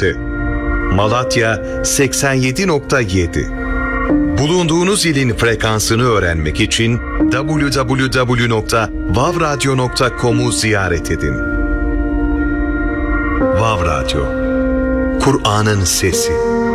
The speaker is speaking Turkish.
frekansası Malatya 87.7. Bulunduğunuz ilin frekansını öğrenmek için www.vavradyo.com'u ziyaret edin. Vav Radyo, Kur'an'ın sesi.